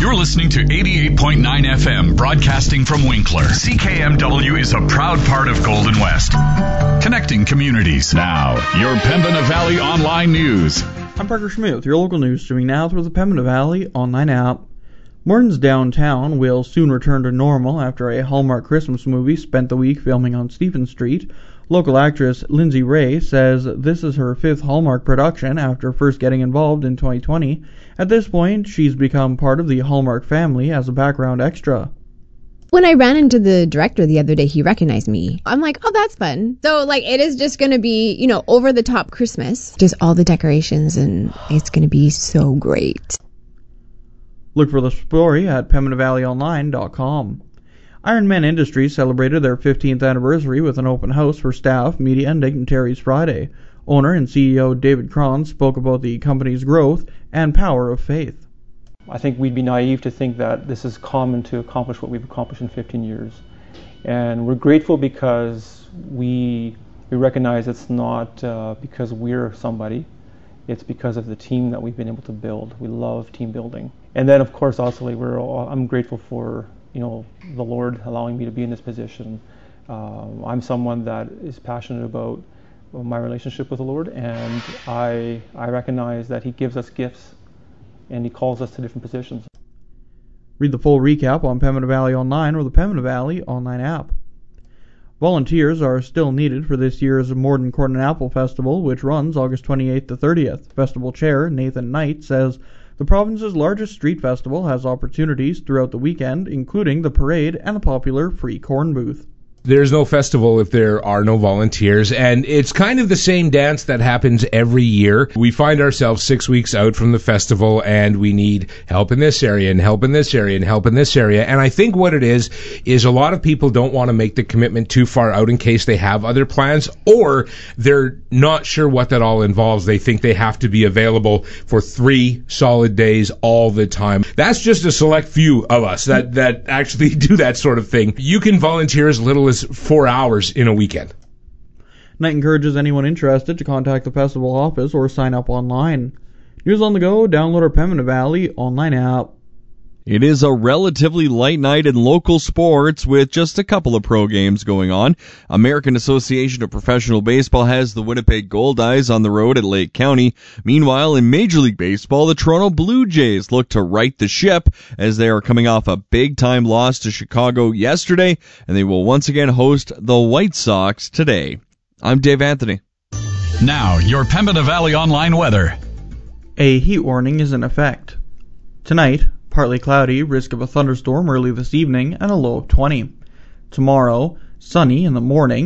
You're listening to 88.9 FM, broadcasting from Winkler. CKMW is a proud part of Golden West. Connecting communities. Now, your Pembina Valley Online News. I'm Parker Schmidt with your local news, streaming now through the Pembina Valley Online app. Morton's downtown will soon return to normal after a Hallmark Christmas movie spent the week filming on Stephen Street. Local actress Lindsay Ray says this is her 5th Hallmark production after first getting involved in 2020. At this point, she's become part of the Hallmark family as a background extra. When I ran into the director the other day, he recognized me. I'm like, oh, that's fun. So, it is just going to be, over-the-top Christmas. Just all the decorations, and it's going to be so great. Look for the story at PembinaValleyOnline.com. Ironman Industries celebrated their 15th anniversary with an open house for staff, media, and dignitaries Friday. Owner and CEO David Cron spoke about the company's growth and power of faith. I think we'd be naive to think that this is common to accomplish what we've accomplished in 15 years. And we're grateful because we recognize it's not because we're somebody. It's because of the team that we've been able to build. We love team building. And then, of course, also, I'm grateful for the Lord allowing me to be in this position. I'm someone that is passionate about my relationship with the Lord, and I recognize that He gives us gifts and He calls us to different positions. Read the full recap on Pembina Valley Online or the Pembina Valley Online app. Volunteers are still needed for this year's Morden Corn and Apple Festival, which runs August 28th to 30th. Festival Chair Nathan Knight says the province's largest street festival has opportunities throughout the weekend, including the parade and the popular free corn booth. There's no festival if there are no volunteers, and it's kind of the same dance that happens every year. We find ourselves 6 weeks out from the festival, and we need help in this area, and help in this area, and help in this area. And I think what it is a lot of people don't want to make the commitment too far out in case they have other plans, or they're not sure what that all involves. They think they have to be available for 3 solid days all the time. That's just a select few of us that actually do that sort of thing. You can volunteer as little as 4 hours in a weekend. Knight encourages anyone interested to contact the festival office or sign up online. News on the go, download our Pembina Valley Online app. It is a relatively light night in local sports with just a couple of pro games going on. American Association of Professional Baseball has the Winnipeg Goldeyes on the road at Lake County. Meanwhile, in Major League Baseball, the Toronto Blue Jays look to right the ship as they are coming off a big-time loss to Chicago yesterday, and they will once again host the White Sox today. I'm Dave Anthony. Now, your Pembina Valley Online weather. A heat warning is in effect. Tonight, partly cloudy, risk of a thunderstorm early this evening, and a low of 20. Tomorrow, sunny in the morning.